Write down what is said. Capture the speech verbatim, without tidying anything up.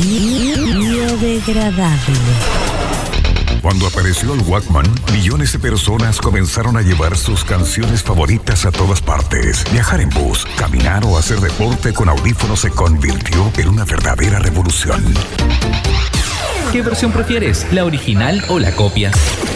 biodegradable. Cuando apareció el Walkman, millones de personas comenzaron a llevar sus canciones favoritas a todas partes. Viajar en bus, caminar o hacer deporte con audífonos se convirtió en una verdadera revolución. ¿Qué versión prefieres? ¿La original o la copia?